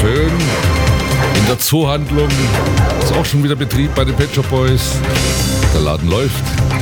schön. In der Zoohandlung ist auch schon wieder Betrieb bei den Pet Shop Boys. Der Laden läuft.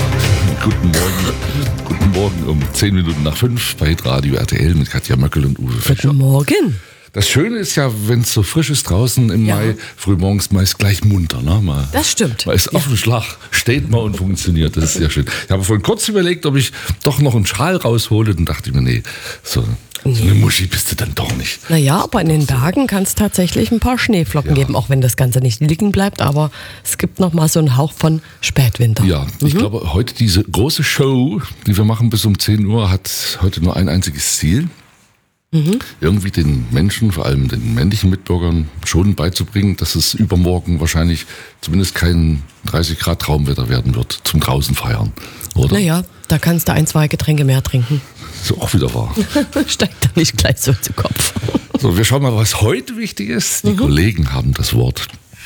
Guten Morgen um 10 Minuten nach 5 bei Radio RTL mit Katja Möckel und Uwe Fischer. Guten Morgen. Das Schöne ist ja, wenn es so frisch ist draußen im Mai, frühmorgens meist gleich munter. Ne? Das stimmt. Man ist auf dem Schlag, steht mal und funktioniert. Das ist sehr schön. Ich habe vorhin kurz überlegt, ob ich doch noch einen Schal raushole. Dann dachte ich mir, nee, so eine Muschi bist du dann doch nicht. Naja, aber in den Bergen kann es tatsächlich ein paar Schneeflocken geben, auch wenn das Ganze nicht liegen bleibt. Aber es gibt noch mal so einen Hauch von Spätwinter. Ja, ich glaube, heute diese große Show, die wir machen bis um 10 Uhr, hat heute nur ein einziges Ziel. Irgendwie den Menschen, vor allem den männlichen Mitbürgern, schon beizubringen, dass es übermorgen wahrscheinlich zumindest kein 30 Grad Traumwetter werden wird zum draußen feiern, oder? Naja, da kannst du 1, 2 Getränke mehr trinken. So auch wieder wahr. Steigt da nicht gleich so zu Kopf. So, wir schauen mal, was heute wichtig ist. Die Kollegen haben das Wort.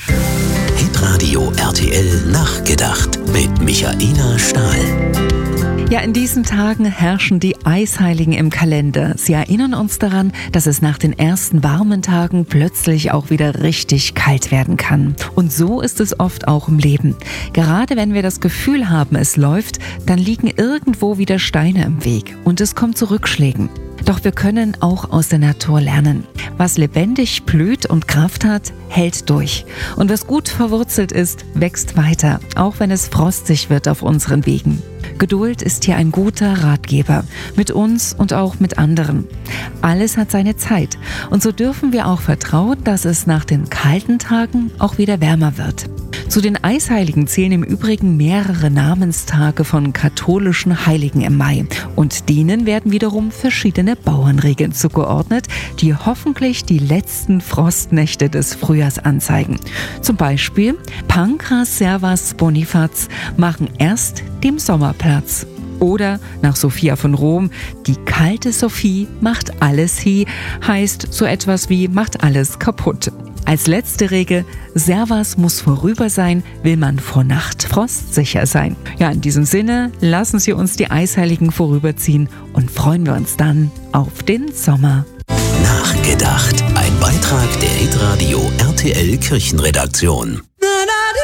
Hitradio RTL nachgedacht mit Michaela Stahl. Ja, in diesen Tagen herrschen die Eisheiligen im Kalender. Sie erinnern uns daran, dass es nach den ersten warmen Tagen plötzlich auch wieder richtig kalt werden kann. Und so ist es oft auch im Leben. Gerade wenn wir das Gefühl haben, es läuft, dann liegen irgendwo wieder Steine im Weg und es kommt zu Rückschlägen. Doch wir können auch aus der Natur lernen. Was lebendig blüht und Kraft hat, hält durch. Und was gut verwurzelt ist, wächst weiter, auch wenn es frostig wird auf unseren Wegen. Geduld ist hier ein guter Ratgeber, mit uns und auch mit anderen. Alles hat seine Zeit und so dürfen wir auch vertrauen, dass es nach den kalten Tagen auch wieder wärmer wird. Zu den Eisheiligen zählen im Übrigen mehrere Namenstage von katholischen Heiligen im Mai und denen werden wiederum verschiedene Bauernregeln zugeordnet, die hoffentlich die letzten Frostnächte des Frühjahrs anzeigen. Zum Beispiel Pankras Servas Bonifaz machen erst dem Sommer Platz. Oder nach Sophia von Rom, die kalte Sophie macht alles hie, heißt so etwas wie macht alles kaputt. Als letzte Regel, Servas muss vorüber sein, will man vor Nachtfrost sicher sein. Ja, in diesem Sinne, lassen Sie uns die Eisheiligen vorüberziehen und freuen wir uns dann auf den Sommer. Nachgedacht, ein Beitrag der Hitradio RTL Kirchenredaktion.